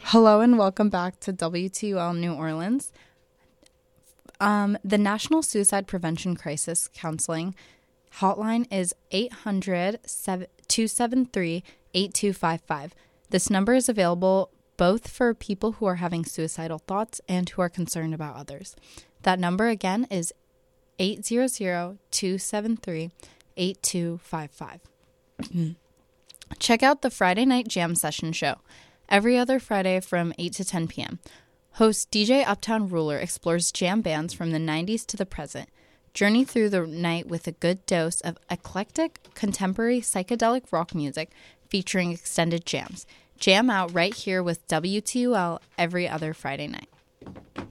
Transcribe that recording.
Hello and welcome back to WTUL New Orleans. The National Suicide Prevention Crisis Counseling hotline is 800-273-8255. This number is available both for people who are having suicidal thoughts and who are concerned about others. That number again is 800-273-8255. Check out the Friday Night Jam Session show every other Friday from 8 to 10 p.m. Host DJ Uptown Ruler explores jam bands from the 90s to the present. Journey through the night with a good dose of eclectic, contemporary, psychedelic rock music featuring extended jams. Jam out right here with WTUL every other Friday night.